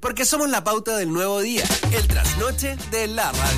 Porque somos la pauta del nuevo día, el trasnoche de la radio.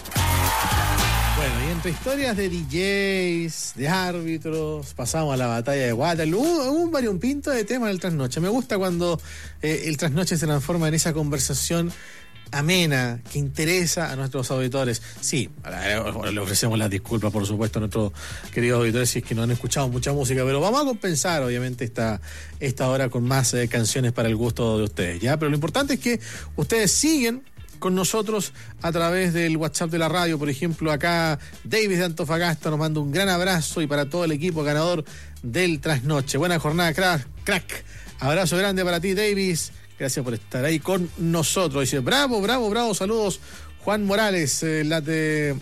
Bueno, y entre historias de DJs, de árbitros, pasamos a la batalla de Waterloo. Hubo un variopinto de temas del trasnoche. Me gusta cuando el trasnoche se transforma en esa conversación amena, que interesa a nuestros auditores. Sí, le ofrecemos las disculpas, por supuesto, a nuestros queridos auditores si es que no han escuchado mucha música, pero vamos a compensar, obviamente, esta hora con más canciones para el gusto de ustedes, ¿ya? Pero lo importante es que ustedes siguen con nosotros a través del WhatsApp de la radio. Por ejemplo, acá Davis de Antofagasta nos manda un gran abrazo, y para todo el equipo ganador del trasnoche. Buena jornada, crack. Abrazo grande para ti, Davis. Gracias por estar ahí con nosotros. Dice, bravo. Saludos, Juan Morales, desde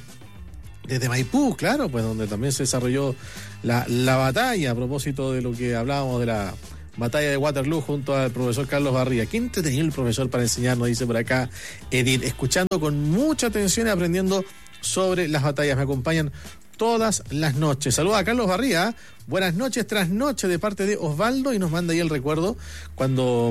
Maipú, claro, pues donde también se desarrolló la batalla, a propósito de lo que hablábamos de la batalla de Waterloo junto al profesor Carlos Barría. Qué entretenido el profesor para enseñarnos, dice por acá Edith. Escuchando con mucha atención y aprendiendo sobre las batallas. Me acompañan todas las noches. Saluda a Carlos Barría. Buenas noches, trasnoche, de parte de Osvaldo, y nos manda ahí el recuerdo cuando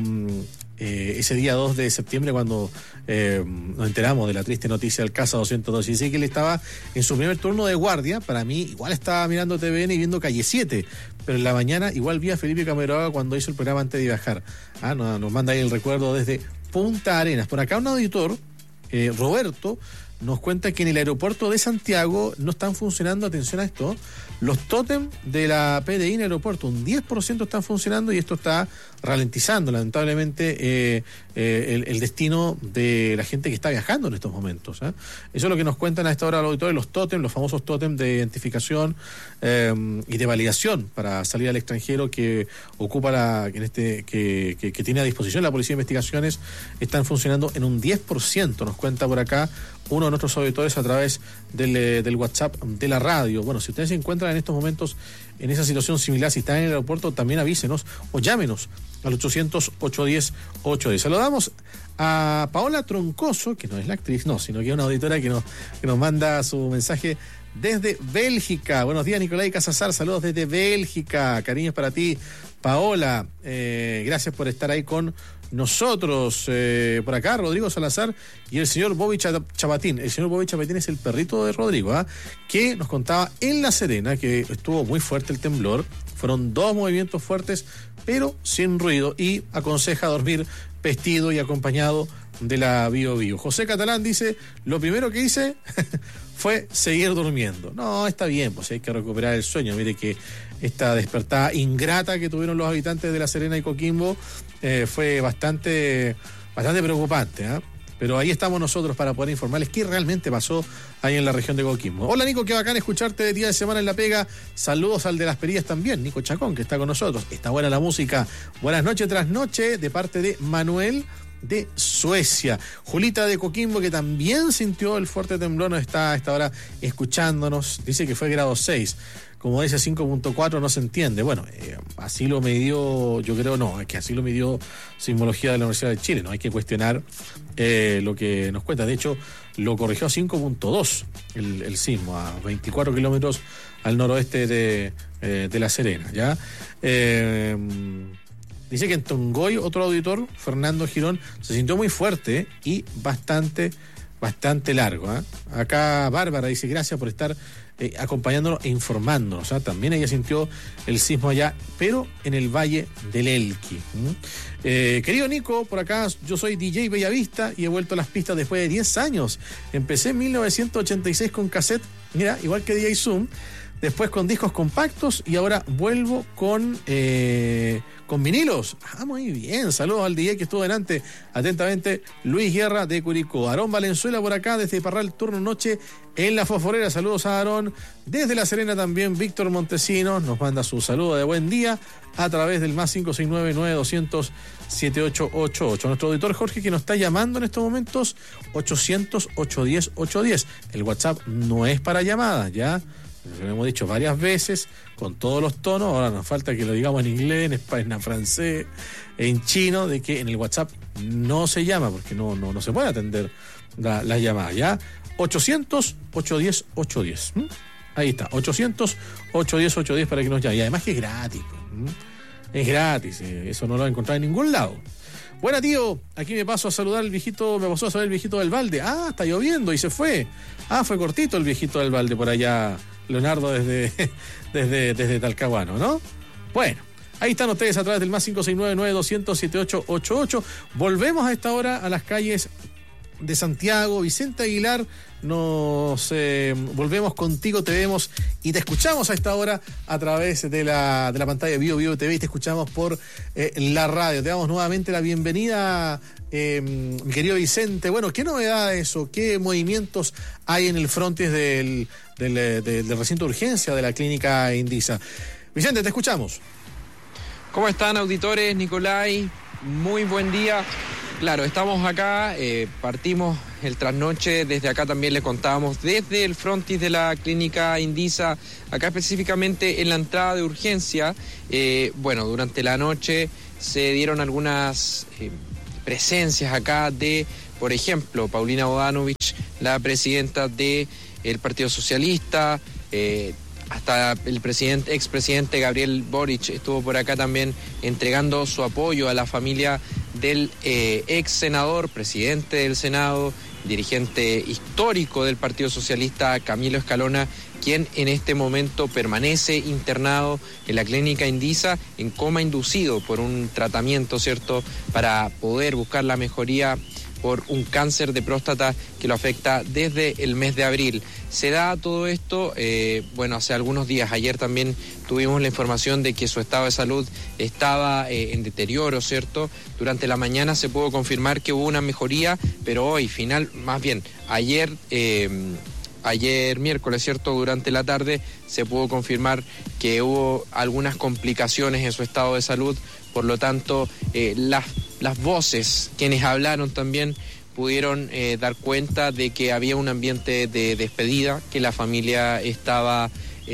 ese día 2 de septiembre, cuando nos enteramos de la triste noticia del Casa 202. Y dice que él estaba en su primer turno de guardia. Para mí, igual estaba mirando TVN y viendo Calle 7, pero en la mañana igual vi a Felipe Camiroaga cuando hizo el programa antes de viajar. Nos manda ahí el recuerdo desde Punta Arenas. Por acá un auditor, Roberto, nos cuenta que en el aeropuerto de Santiago no están funcionando, atención a esto, los tótem de la PDI en el aeropuerto. Un 10% están funcionando, y esto está ralentizando lamentablemente el destino de la gente que está viajando en estos momentos. Eso es lo que nos cuentan a esta hora los auditores, los tótem, los famosos tótem de identificación y de validación para salir al extranjero que ocupa que tiene a disposición la Policía de Investigaciones. Están funcionando en un 10%, nos cuenta por acá uno de nuestros auditores a través del WhatsApp de la radio. Bueno, si ustedes se encuentran en estos momentos en esa situación similar, si están en el aeropuerto, también avísenos o llámenos al 800-810-810. Saludamos a Paola Troncoso, que no es la actriz, no, sino que es una auditora que nos manda su mensaje desde Bélgica. Buenos días, Nicolai Casazar, saludos desde Bélgica. Cariños para ti, Paola. Gracias por estar ahí con nosotros. Por acá Rodrigo Salazar y el señor Bobby Chapatín. El señor Bobby Chapatín es el perrito de Rodrigo, que nos contaba en La Serena que estuvo muy fuerte el temblor. Fueron 2 movimientos fuertes, pero sin ruido, y aconseja dormir vestido y acompañado de la Bio Bio. José Catalán dice, lo primero que hice fue seguir durmiendo. No, está bien, pues hay que recuperar el sueño. Mire que esta despertada ingrata que tuvieron los habitantes de La Serena y Coquimbo fue bastante preocupante, pero ahí estamos nosotros para poder informarles qué realmente pasó ahí en la región de Coquimbo. Hola, Nico, qué bacán escucharte de día de semana en La Pega. Saludos al de las perillas también, Nico Chacón, que está con nosotros. Está buena la música. Buenas noches tras noche, de parte de Manuel de Suecia. Julita de Coquimbo, que también sintió el fuerte temblor, nos está a esta hora escuchándonos. Dice que fue grado 6. Como dice 5.4 no se entiende. Bueno, así lo midió, yo creo, no, es que así lo midió Sismología de la Universidad de Chile. No hay que cuestionar lo que nos cuenta. De hecho, lo corrigió a 5.2 el sismo, a 24 kilómetros al noroeste de La Serena, ¿ya? Dice que en Tongoy, otro auditor, Fernando Girón, se sintió muy fuerte y bastante largo. Acá Bárbara dice, gracias por estar acompañándonos e informándonos. También ella sintió el sismo allá, pero en el Valle del Elqui. Querido Nico, por acá yo soy DJ Bellavista y he vuelto a las pistas después de 10 años. Empecé en 1986 con cassette, mira, igual que DJ Zoom. Después con discos compactos y ahora vuelvo con vinilos. Muy bien. Saludos al DJ que estuvo delante. Atentamente, Luis Guerra de Curicó. Aarón Valenzuela por acá desde Parral, turno noche en La Fosforera. Saludos a Aarón. Desde La Serena también, Víctor Montesinos nos manda su saludo de buen día a través del más 569-9200-7888. Nuestro auditor Jorge, que nos está llamando en estos momentos, 800-810-810. El WhatsApp no es para llamadas, ya. Lo hemos dicho varias veces, con todos los tonos. Ahora nos falta que lo digamos en inglés, en español, en francés, en chino, de que en el WhatsApp no se llama, porque no se puede atender la llamada, ¿ya? 800-810-810. Ahí está, 800-810-810 para que nos llame. Y además que es gratis, es gratis, eso no lo va a encontrar en ningún lado. Buena, tío, aquí me pasó a saludar el viejito del Valde. Ah, está lloviendo y se fue. Ah, fue cortito el viejito del Valde por allá, Leonardo, desde Talcahuano, ¿no? Bueno, ahí están ustedes a través del más 569-9200-7888. Volvemos a esta hora a las calles de Santiago. Vicente Aguilar, nos volvemos contigo, te vemos y te escuchamos a esta hora a través de la pantalla de Bio TV y te escuchamos por la radio. Te damos nuevamente la bienvenida, mi querido Vicente. Bueno, ¿qué novedades o qué movimientos hay en el frontis del recinto de urgencia de la clínica Indisa? Vicente, te escuchamos. ¿Cómo están, auditores? Nicolai, muy buen día. Claro, estamos acá, partimos el trasnoche, desde acá también le contábamos, desde el frontis de la clínica Indisa, acá específicamente en la entrada de urgencia. Bueno, durante la noche se dieron algunas presencias acá de, por ejemplo, Paulina Bodanovich, la presidenta del Partido Socialista, hasta el expresidente Gabriel Boric estuvo por acá también entregando su apoyo a la familia del ex senador, presidente del Senado, dirigente histórico del Partido Socialista, Camilo Escalona, quien en este momento permanece internado en la clínica Indisa en coma inducido por un tratamiento, ¿cierto?, para poder buscar la mejoría por un cáncer de próstata que lo afecta desde el mes de abril. Se da todo esto, bueno, hace algunos días, ayer también tuvimos la información de que su estado de salud estaba en deterioro, ¿cierto? Durante la mañana se pudo confirmar que hubo una mejoría, pero hoy, ayer miércoles, ¿cierto?, durante la tarde se pudo confirmar que hubo algunas complicaciones en su estado de salud. Por lo tanto, las voces, quienes hablaron también, pudieron dar cuenta de que había un ambiente de despedida, que la familia estaba,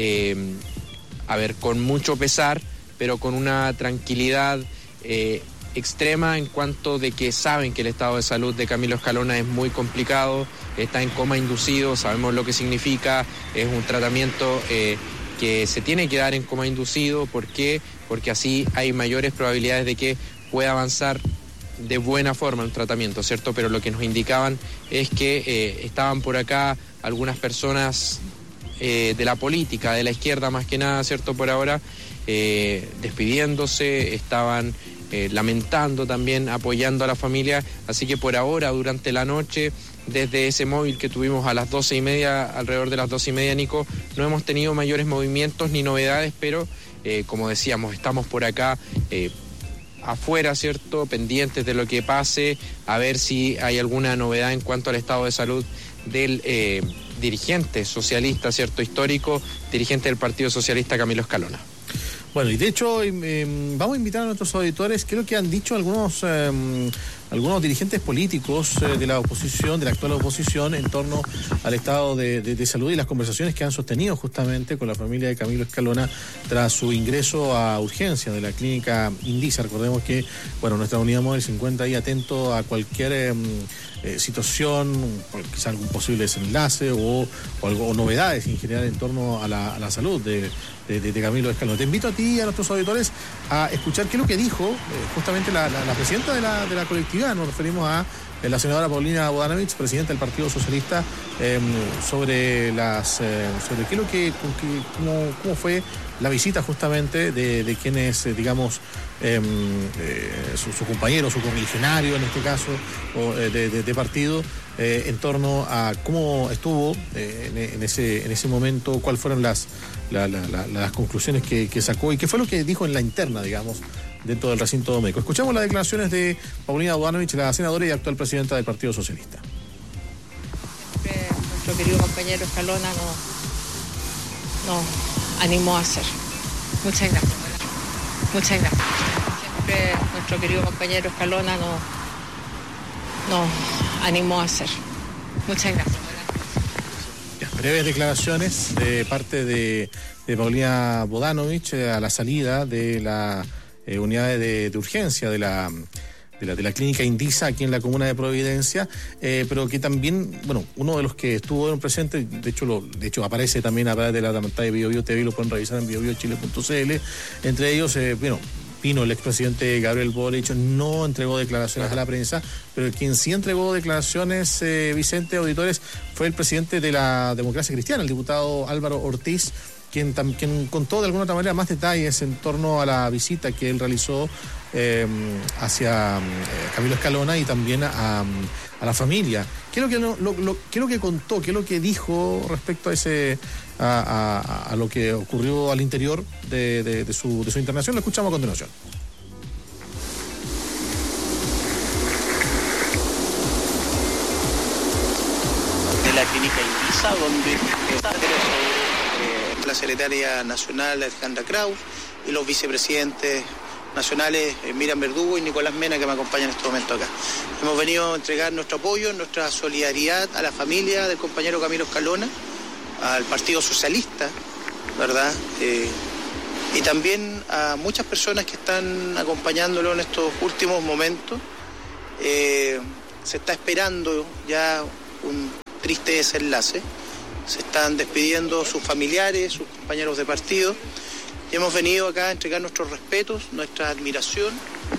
con mucho pesar, pero con una tranquilidad extrema en cuanto de que saben que el estado de salud de Camilo Escalona es muy complicado, está en coma inducido, sabemos lo que significa, es un tratamiento que se tiene que dar en coma inducido. ¿Por qué? Porque así hay mayores probabilidades de que pueda avanzar de buena forma el tratamiento, ¿cierto? Pero lo que nos indicaban es que estaban por acá algunas personas de la política, de la izquierda más que nada, ¿cierto?, por ahora, despidiéndose, estaban lamentando también, apoyando a la familia. Así que por ahora, durante la noche, desde ese móvil que tuvimos a las 12:30, alrededor de las 12:30, Nico, no hemos tenido mayores movimientos ni novedades, pero como decíamos, estamos por acá afuera, ¿cierto?, pendientes de lo que pase, a ver si hay alguna novedad en cuanto al estado de salud del dirigente socialista, ¿cierto?, histórico, dirigente del Partido Socialista, Camilo Escalona. Bueno, y de hecho vamos a invitar a nuestros auditores, creo que han dicho algunos dirigentes políticos de la oposición, de la actual oposición, en torno al estado de salud y las conversaciones que han sostenido justamente con la familia de Camilo Escalona tras su ingreso a urgencia de la clínica Indisa. Recordemos que, bueno, nuestra unidad móvil se encuentra ahí atento a cualquier situación, quizá algún posible desenlace o novedades en general en torno a la salud de Camilo Escalona. Te invito a ti y a nuestros auditores a escuchar qué es lo que dijo justamente la presidenta de la colectividad. Nos referimos a la senadora Paulina Bodanovich, presidenta del Partido Socialista, sobre qué es lo cómo fue la visita justamente de quienes, digamos, su compañero, su correligionario en este caso, de partido, en torno a cómo estuvo en ese momento, cuáles fueron las conclusiones que sacó y qué fue lo que dijo en la interna, digamos, dentro del recinto médico. Escuchamos las declaraciones de Paulina Bodanovich, la senadora y actual presidenta del Partido Socialista. Nuestro querido compañero Escalona nos animó a hacer. Muchas gracias. Muchas gracias. Siempre nuestro querido compañero Escalona nos animó a hacer. Muchas gracias. Breves declaraciones de parte de Paulina Bodanovich a la salida de la unidad de urgencia de la clínica Indisa aquí en la comuna de Providencia, pero que también, bueno, uno de los que estuvo presente, de hecho aparece también a través de la pantalla de Bio TV, lo pueden revisar en biobiochile.cl, entre ellos, Pino, el expresidente Gabriel Boric, no entregó declaraciones a la prensa, pero quien sí entregó declaraciones, Vicente, auditores, fue el presidente de la Democracia Cristiana, el diputado Álvaro Ortiz, quien contó de alguna otra manera más detalles en torno a la visita que él realizó hacia Camilo Escalona y también a la familia. ¿Qué es lo que contó? ¿Qué es lo que dijo respecto a lo que ocurrió al interior de su internación? Lo escuchamos a continuación. De la clínica Indisa, donde la secretaria nacional Alejandra Kraus y los vicepresidentes nacionales Miriam Verdugo y Nicolás Mena, que me acompañan en este momento acá. Hemos venido a entregar nuestro apoyo, nuestra solidaridad a la familia del compañero Camilo Escalona, al Partido Socialista, ¿verdad? Y también a muchas personas que están acompañándolo en estos últimos momentos. Se está esperando ya un triste desenlace. Se están despidiendo sus familiares, sus compañeros de partido. Y hemos venido acá a entregar nuestros respetos, nuestra admiración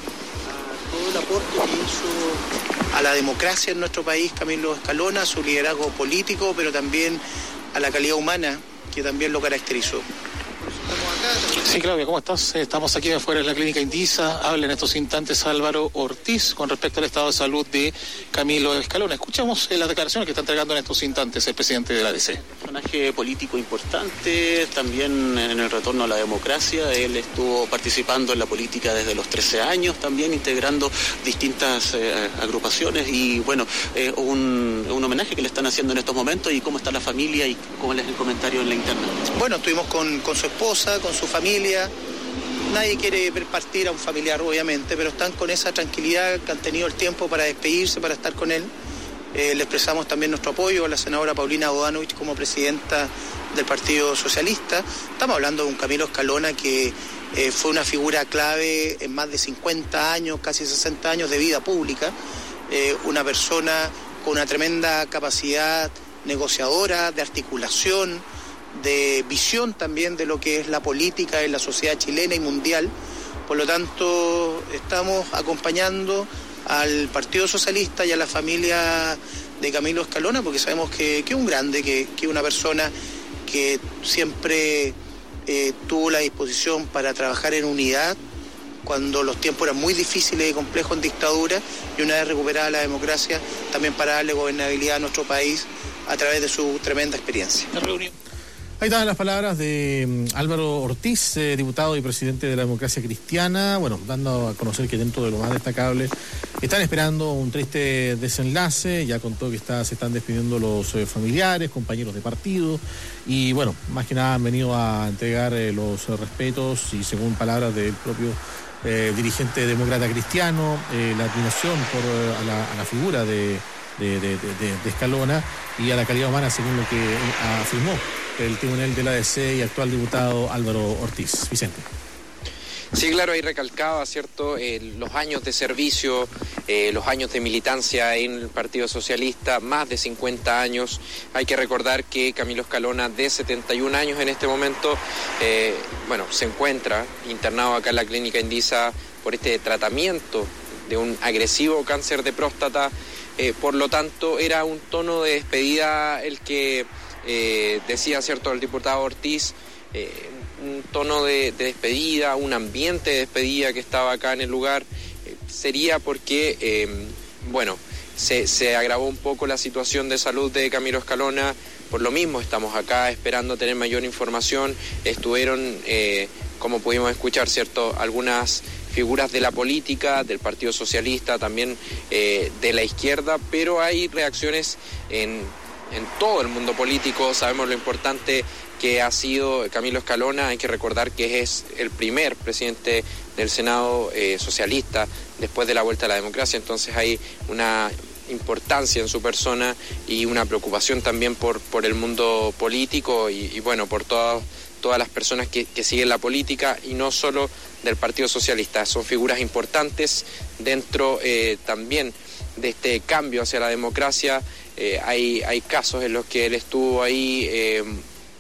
a todo el aporte que hizo a la democracia en nuestro país Camilo Escalona, a su liderazgo político, pero también a la calidad humana que también lo caracterizó. Sí, Claudia, ¿cómo estás? Estamos aquí afuera de la clínica Indisa. Habla en estos instantes Álvaro Ortiz con respecto al estado de salud de Camilo Escalona. Escuchamos las declaraciones que está entregando en estos instantes el presidente de la ADC. Personaje político importante, también en el retorno a la democracia. Él estuvo participando en la política desde los 13 años, también integrando distintas agrupaciones y bueno, un homenaje que le están haciendo en estos momentos. ¿Y cómo está la familia y cómo es el comentario en la interna? Bueno, estuvimos con su esposa, con su familia. Nadie quiere ver partir a un familiar, obviamente, pero están con esa tranquilidad que han tenido el tiempo para despedirse, para estar con él. Le expresamos también nuestro apoyo a la senadora Paulina Bodanovich como presidenta del Partido Socialista. Estamos hablando de un Camilo Escalona que fue una figura clave en más de 50 años, casi 60 años de vida pública. Una persona con una tremenda capacidad negociadora, de articulación, de visión también de lo que es la política en la sociedad chilena y mundial. Por lo tanto, estamos acompañando al Partido Socialista y a la familia de Camilo Escalona, porque sabemos que es un grande, que es una persona que siempre tuvo la disposición para trabajar en unidad cuando los tiempos eran muy difíciles y complejos en dictadura, y una vez recuperada la democracia, también para darle gobernabilidad a nuestro país a través de su tremenda experiencia. Ahí estaban las palabras de Álvaro Ortiz, diputado y presidente de la Democracia Cristiana, bueno, dando a conocer que dentro de lo más destacable están esperando un triste desenlace. Ya contó que se están despidiendo los familiares, compañeros de partido, y bueno, más que nada han venido a entregar los respetos y, según palabras del propio dirigente demócrata cristiano, la admiración a la figura de Escalona y a la calidad humana, según lo que afirmó el tribunal de la ADC y actual diputado Álvaro Ortiz. Vicente. Sí, claro, ahí recalcaba, ¿cierto?, los años de servicio, los años de militancia en el Partido Socialista, más de 50 años. Hay que recordar que Camilo Escalona, de 71 años en este momento, se encuentra internado acá en la clínica Indisa por este tratamiento de un agresivo cáncer de próstata. Por lo tanto, era un tono de despedida el que decía, ¿cierto?, el diputado Ortiz, un tono de despedida, un ambiente de despedida que estaba acá en el lugar. Sería porque, se agravó un poco la situación de salud de Camilo Escalona. Por lo mismo estamos acá esperando tener mayor información. Estuvieron, como pudimos escuchar, ¿cierto?, algunas figuras de la política, del Partido Socialista, también de la izquierda, pero hay reacciones en todo el mundo político. Sabemos lo importante que ha sido Camilo Escalona. Hay que recordar que es el primer presidente del Senado socialista después de la vuelta a la democracia, entonces hay una importancia en su persona y una preocupación también por el mundo político y por todas las personas que siguen la política, y no solo del Partido Socialista. Son figuras importantes dentro también de este cambio hacia la democracia. Hay casos en los que él estuvo ahí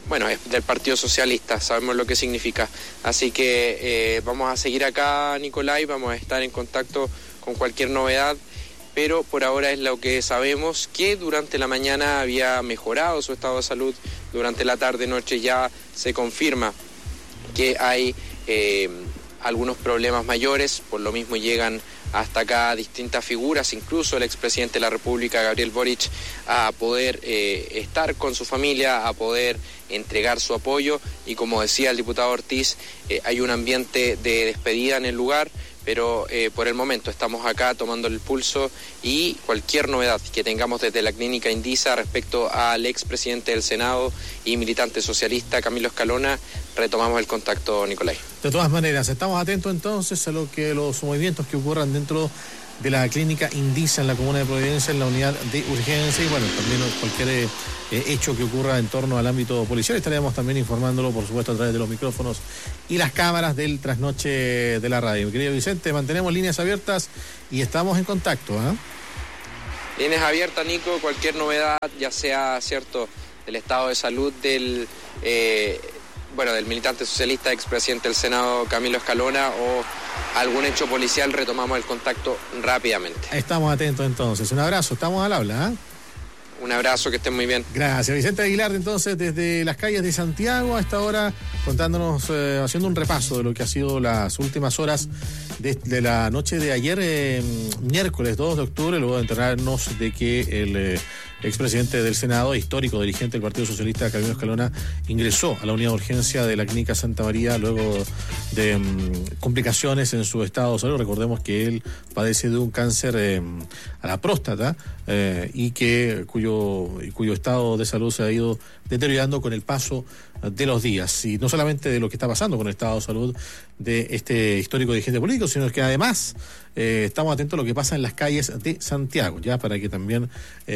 bueno, es del Partido Socialista, sabemos lo que significa. Así que vamos a seguir acá, Nicolai, vamos a estar en contacto con cualquier novedad, pero por ahora es lo que sabemos, que durante la mañana había mejorado su estado de salud, durante la tarde-noche ya se confirma que hay algunos problemas mayores, por lo mismo llegan hasta acá distintas figuras, incluso el expresidente de la República, Gabriel Boric, a poder estar con su familia, a poder entregar su apoyo, y como decía el diputado Ortiz, hay un ambiente de despedida en el lugar, pero por el momento estamos acá tomando el pulso, y cualquier novedad que tengamos desde la clínica Indisa respecto al expresidente del Senado y militante socialista Camilo Escalona, retomamos el contacto, Nicolai. De todas maneras, estamos atentos entonces a los movimientos que ocurran dentro de la clínica Indisa en la comuna de Providencia, en la unidad de urgencia, y bueno, también cualquier hecho que ocurra en torno al ámbito policial estaremos también informándolo, por supuesto, a través de los micrófonos y las cámaras del Trasnoche de la Radio. Mi querido Vicente, mantenemos líneas abiertas y estamos en contacto, ¿eh? Líneas abiertas, Nico, cualquier novedad, ya sea, cierto, del estado de salud del militante socialista, expresidente del Senado Camilo Escalona, o algún hecho policial, retomamos el contacto rápidamente. Estamos atentos entonces. Un abrazo, estamos al habla, ¿eh? Un abrazo, que estén muy bien. Gracias, Vicente Aguilar, entonces desde las calles de Santiago a esta hora, contándonos, haciendo un repaso de lo que ha sido las últimas horas de la noche de ayer, miércoles 2 de octubre, luego de enterarnos de que el expresidente del Senado, histórico dirigente del Partido Socialista, Camilo Escalona, ingresó a la unidad de urgencia de la Clínica Santa María luego de complicaciones en su estado de salud. Recordemos que él padece de un cáncer a la próstata y cuyo estado de salud se ha ido deteriorando con el paso de los días, y no solamente de lo que está pasando con el estado de salud de este histórico dirigente político, sino que además estamos atentos a lo que pasa en las calles de Santiago, ya para que también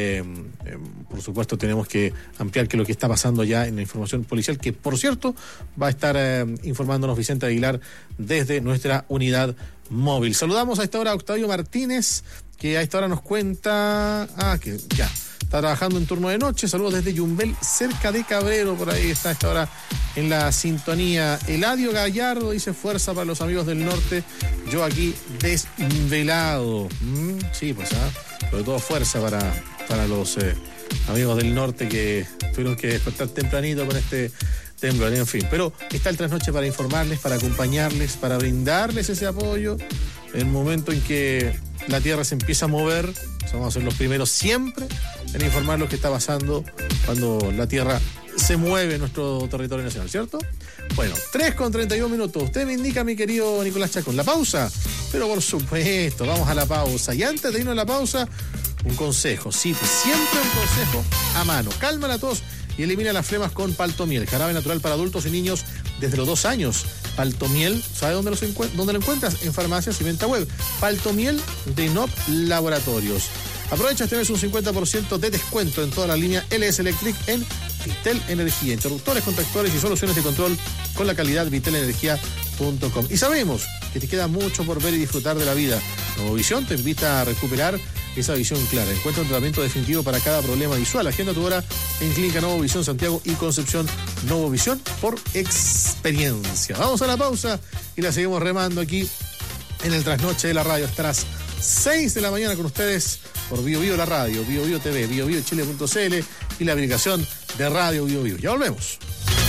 por supuesto tenemos que ampliar que lo que está pasando ya en la información policial, que por cierto va a estar informándonos Vicente Aguilar desde nuestra unidad móvil. Saludamos a esta hora a Octavio Martínez, que a esta hora nos cuenta que ya está trabajando en turno de noche. Saludos desde Yumbel, cerca de Cabrero, por ahí está a esta hora en la sintonía. Eladio Gallardo dice: fuerza para los amigos del norte, yo aquí desvelado. Sí, pues sobre todo fuerza para los amigos del norte que tuvieron que despertar tempranito con este temblor, en fin. Pero está el Trasnoche para informarles, para acompañarles, para brindarles ese apoyo en el momento en que la tierra se empieza a mover. Vamos a ser los primeros siempre en informar lo que está pasando cuando la tierra se mueve en nuestro territorio nacional, ¿cierto? Bueno, 3:31. Usted me indica, mi querido Nicolás Chacón, ¿la pausa? Pero por supuesto, vamos a la pausa. Y antes de irnos a la pausa, un consejo, sí, siempre un consejo a mano. Calma la tos y elimina las flemas con Paltomiel, jarabe natural para adultos y niños desde los 2 años. Paltomiel, ¿sabe dónde lo encuentras? En farmacias y venta web. Paltomiel de Nop Laboratorios. Aprovecha este mes un 50% de descuento en toda la línea LS Electric en Vitel Energía. Interruptores, contactores y soluciones de control con la calidad vitelenergia.com. Y sabemos que te queda mucho por ver y disfrutar de la vida. Novovisión te invita a recuperar esa visión clara. Encuentra un tratamiento definitivo para cada problema visual. Agenda tu hora en Clínica Novovisión Santiago y Concepción. Novovisión por experiencia. Vamos a la pausa y la seguimos remando aquí en el Trasnoche de la Radio. Hasta las 6 de la mañana con ustedes por Bio Bio la Radio, Bio Bio TV, biobiochile.cl y la aplicación de Radio Bio Bio. Ya volvemos.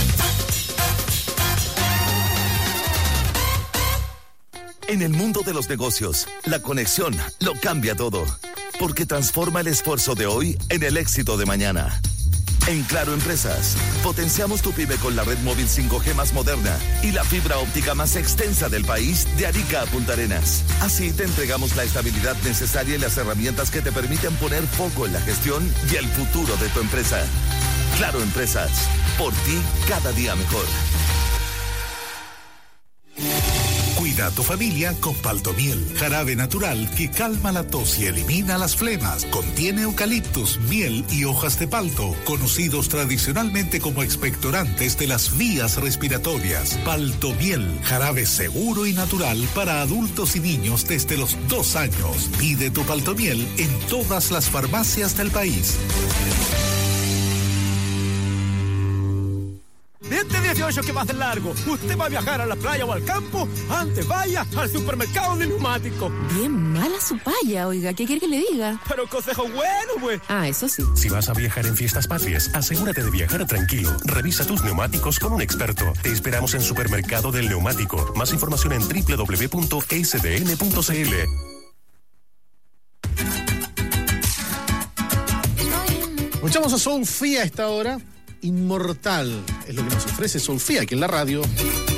En el mundo de los negocios, la conexión lo cambia todo, porque transforma el esfuerzo de hoy en el éxito de mañana. En Claro Empresas, potenciamos tu pyme con la red móvil 5G más moderna y la fibra óptica más extensa del país, de Arica a Punta Arenas. Así te entregamos la estabilidad necesaria y las herramientas que te permiten poner foco en la gestión y el futuro de tu empresa. Claro Empresas, por ti cada día mejor. Cuida a tu familia con Paltomiel, jarabe natural que calma la tos y elimina las flemas. Contiene eucaliptus, miel y hojas de palto, conocidos tradicionalmente como expectorantes de las vías respiratorias. Paltomiel, jarabe seguro y natural para adultos y niños desde los 2 años. Pide tu Paltomiel en todas las farmacias del país. 2018 que va a ser largo. Usted va a viajar a la playa o al campo, antes vaya al supermercado de neumáticos. Bien mala su paya, oiga, ¿qué quiere que le diga? Pero consejo bueno, pues. Ah, eso sí. Si vas a viajar en fiestas patrias, asegúrate de viajar tranquilo. Revisa tus neumáticos con un experto. Te esperamos en Supermercado del Neumático. Más información en www.sdn.cl. Escuchamos a Soulfía a esta hora. Inmortal es lo que nos ofrece Soulfía aquí en la radio.